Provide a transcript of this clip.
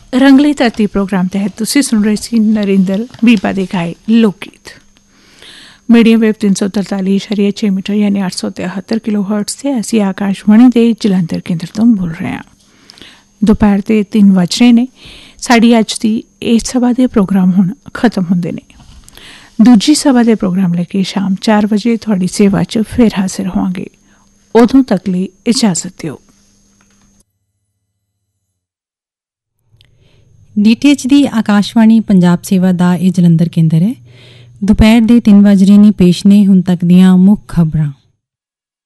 रंगली धरती प्रोग्राम तहत तुसीं सुन रहे सी नरेंद्र बीबा दे गाए लोक गीत। मीडियम वेव 343.6 मीटर यानी 873 किलो हर्ट्ज से ਅਸੀਂ ਆਕਾਸ਼ਵਾਣੀ ਦੇ ਜਲੰਧਰ ਕੇਂਦਰ ਤੋਂ ਬੋਲ ਰਹੇ ਹਾਂ। ਦੁਪਹਿਰ ਦੇ 3 ਵਜ ਰਹੇ ਨੇ। ਸਾਡੀ ਅੱਜ ਦੀ ਇਹ ਸਭਾ ਦੇ ਪ੍ਰੋਗਰਾਮ ਹੁਣ ਖਤਮ ਹੁੰਦੇ ਨੇ। ਦੂਜੀ ਸਭਾ ਦੇ ਪ੍ਰੋਗਰਾਮ ਲੈ ਕੇ ਸ਼ਾਮ 4 ਵਜੇ ਤੁਹਾਡੀ ਸੇਵਾ 'ਚ ਫਿਰ ਹਾਜ਼ਰ ਹੋਵਾਂਗੇ। ਉਦੋਂ ਤੱਕ ਲਈ ਇਜਾਜ਼ਤ ਦਿਓ। DTH ਦੀ ਆਕਾਸ਼ਵਾਣੀ ਪੰਜਾਬ ਸੇਵਾ ਦਾ ਇਹ ਜਲੰਧਰ ਕੇਂਦਰ ਹੈ। ਦੁਪਹਿਰ ਦੇ 3 ਵਜ ਰਹੇ ਨੇ। ਪੇਸ਼ ਨੇ ਹੁਣ ਤੱਕ ਦੀਆਂ ਮੁੱਖ ਖਬਰਾਂ।